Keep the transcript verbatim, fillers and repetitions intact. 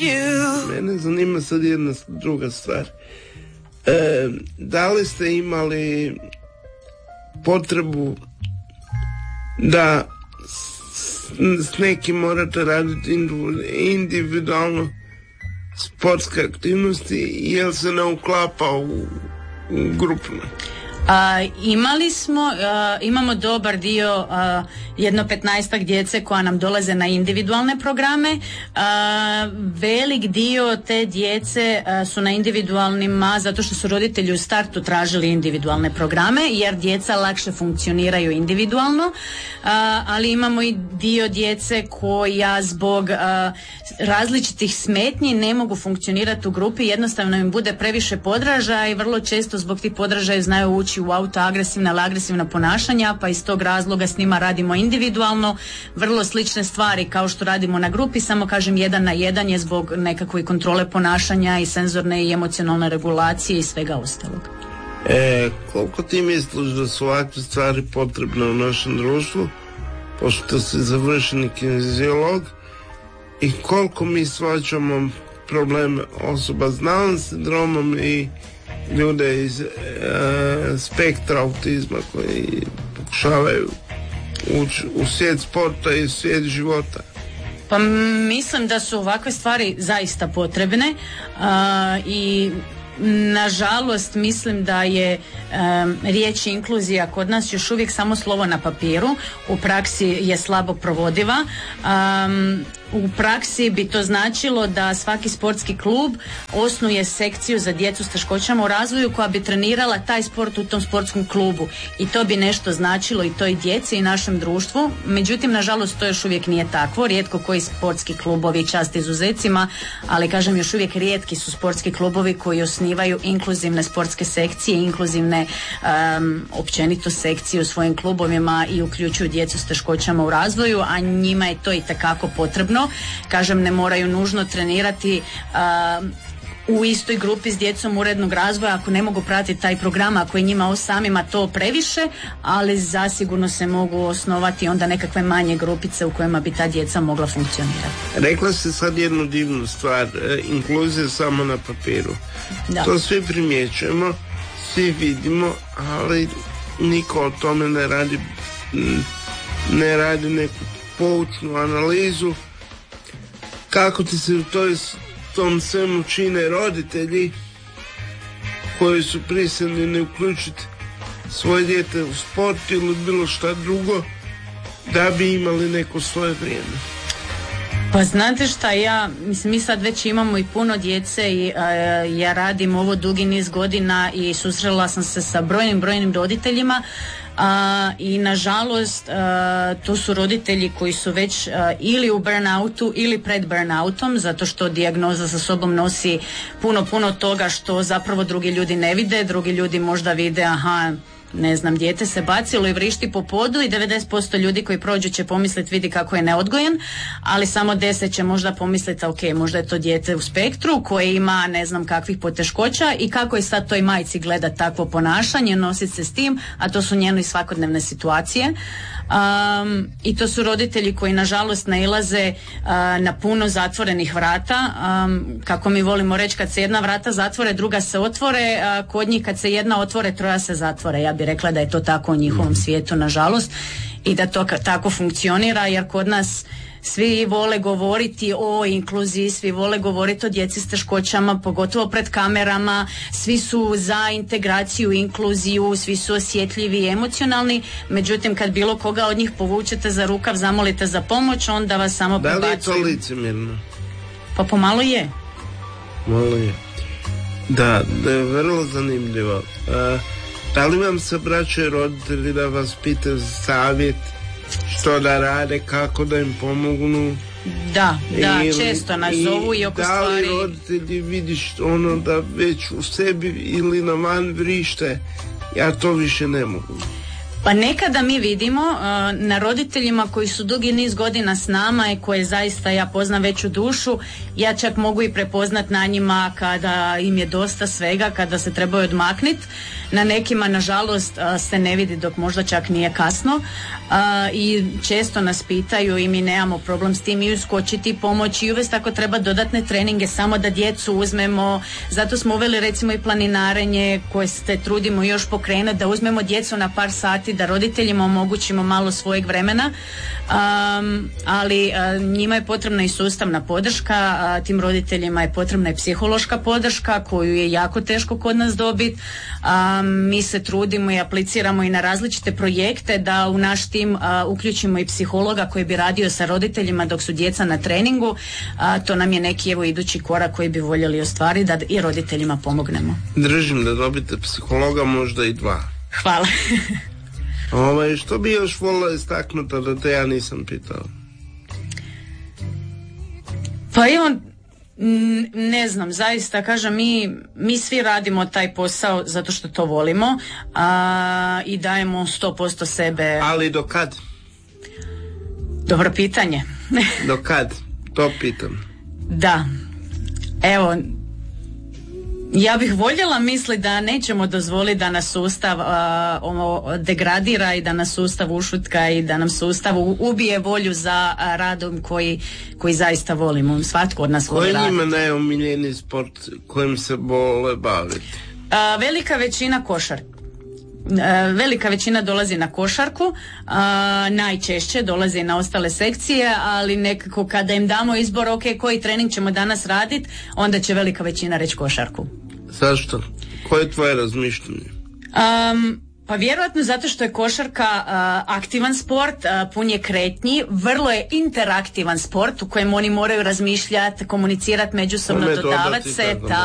you. Mene zanima sad jedna druga stvar. E, da li ste imali potrebu da s, s nekim morate raditi individualno sportske aktivnosti, jel se ne uklapa u, u grupno? A, imali smo, a, imamo dobar dio, a, jedno petnaestak djece koja nam dolaze na individualne programe. A, velik dio te djece a, su na individualnima zato što su roditelji u startu tražili individualne programe jer djeca lakše funkcioniraju individualno, a, ali imamo i dio djece koja zbog a, različitih smetnji ne mogu funkcionirati u grupi, jednostavno im bude previše podražaja i vrlo često zbog tih podražaja znaju ući u autoagresivna ili agresivna ponašanja, pa iz tog razloga s njima radimo individualno, vrlo slične stvari kao što radimo na grupi, samo kažem jedan na jedan je zbog nekakve kontrole ponašanja i senzorne i emocionalne regulacije i svega ostalog. E, koliko ti misliš da su ovakve stvari potrebne u našem društvu, pošto si završeni kineziolog, i koliko mi shvaćamo probleme osoba s Down sindromom i ljude iz e, spektra autizma koji pokušavaju ući u svijet sporta i svijet života? Pa mislim da su ovakve stvari zaista potrebne uh, i nažalost mislim da je um, riječ inkluzija kod nas još uvijek samo slovo na papiru, u praksi je slabo provodiva. Um, U praksi bi to značilo da svaki sportski klub osnuje sekciju za djecu s teškoćama u razvoju koja bi trenirala taj sport u tom sportskom klubu i to bi nešto značilo i toj djeci i našem društvu. Međutim, nažalost to još uvijek nije takvo, rijetko koji sportski klubovi, čast izuzecima, ali kažem još uvijek rijetki su sportski klubovi koji osnivaju inkluzivne sportske sekcije, inkluzivne um, općenito sekcije u svojim klubovima i uključuju djecu s teškoćama u razvoju, a njima je to itekako potrebno. Kažem, ne moraju nužno trenirati uh, u istoj grupi s djecom urednog razvoja ako ne mogu pratiti taj program, ako je njima samima to previše, ali zasigurno se mogu osnovati onda nekakve manje grupice u kojima bi ta djeca mogla funkcionirati. Rekla si sad jednu divnu stvar, inkluzija samo na papiru. Da. To svi primjećujemo, svi vidimo, ali niko o tome ne radi, ne radi neku poučnu analizu. Kako ti se u toj, tom svemu čine roditelji koji su prisiljeni uključiti svoje dijete u sport ili bilo šta drugo da bi imali neko svoje vrijeme? Pa znate šta, ja, mislim, mi sad već imamo i puno djece i a, ja radim ovo dugi niz godina i susrela sam se sa brojnim, brojnim roditeljima. A, i nažalost a, to su roditelji koji su već a, ili u burnoutu ili pred burnoutom, zato što dijagnoza sa sobom nosi puno, puno toga što zapravo drugi ljudi ne vide, drugi ljudi možda vide, aha, ne znam, dijete se bacilo i vrišti po podu i devedeset posto ljudi koji prođu će pomisliti vidi kako je neodgojen, ali samo deset će možda pomisliti ok, možda je to dijete u spektru koje ima ne znam kakvih poteškoća i kako je sad toj majci gledati takvo ponašanje, nositi se s tim, a to su njeno i svakodnevne situacije. Um, i to su roditelji koji nažalost nailaze uh, na puno zatvorenih vrata, um, kako mi volimo reći, kad se jedna vrata zatvore druga se otvore, uh, kod njih kad se jedna otvore troja se zatvore. Ja bih rekla da je to tako u njihovom svijetu nažalost i da to ka- tako funkcionira, jer kod nas svi vole govoriti o inkluziji, svi vole govoriti o djeci s teškoćama, pogotovo pred kamerama, svi su za integraciju, inkluziju, svi su osjetljivi i emocionalni, međutim kad bilo koga od njih povučete za rukav, zamolite za pomoć, onda vas samo prebacuju. Da li je to licemjerno? Pa pomalo je. Malo je. Da, da je vrlo zanimljivo. Uh, da li vam se obraćaju roditelji da vas pitaju savjet što da rade, kako da im pomognu? Da, da, ili, često nas zovu i oko stvari. Da li roditelji vidiš ono da već u sebi ili na van vrište, ja to više ne mogu? Pa nekada mi vidimo uh, na roditeljima koji su dugi niz godina s nama i koje zaista ja poznam veću dušu, ja čak mogu i prepoznat na njima kada im je dosta svega, kada se trebaju odmaknit. Na nekima nažalost uh, se ne vidi dok možda čak nije kasno uh, i često nas pitaju i mi nemamo problem s tim i uskočiti i pomoći i uvesti ako treba dodatne treninge samo da djecu uzmemo. Zato smo uveli recimo i planinarenje koje se trudimo još pokrenuti, da uzmemo djecu na par sati, da roditeljima omogućimo malo svojeg vremena, um, ali uh, njima je potrebna i sustavna podrška, uh, tim roditeljima je potrebna i psihološka podrška koju je jako teško kod nas dobiti. Um, mi se trudimo i apliciramo i na različite projekte da u naš tim uh, uključimo i psihologa koji bi radio sa roditeljima dok su djeca na treningu. Uh, to nam je neki evo idući korak koji bi voljeli ostvariti, da i roditeljima pomognemo. Držim da dobite psihologa, možda i dva. Hvala. Ovaj, što bi još volila istaknuti da te ja nisam pitao? Pa i on, ne znam, zaista kažem, mi, mi svi radimo taj posao zato što to volimo, a, i dajemo sto posto sebe. Ali do kad? Dobro pitanje. Do kad? To pitam. Da. Evo, ja bih voljela misliti da nećemo dozvoliti da nas sustav uh, ono, degradira i da nas sustav ušutka i da nam sustav ubije volju za uh, radom koji, koji zaista volimo. Svatko od nas voli raditi. Koji njima najomiljeni sport kojim se vole baviti? Uh, velika većina košar. Uh, velika većina dolazi na košarku, uh, najčešće dolazi na ostale sekcije, ali nekako kada im damo izbor, ok, koji trening ćemo danas raditi, onda će velika većina reći košarku. Zašto? Koje je tvoje razmišljanje? Um, pa vjerojatno zato što je košarka uh, aktivan sport, uh, pun je kretnji, vrlo je interaktivan sport u kojem oni moraju razmišljati, komunicirati međusobno, dodavati se.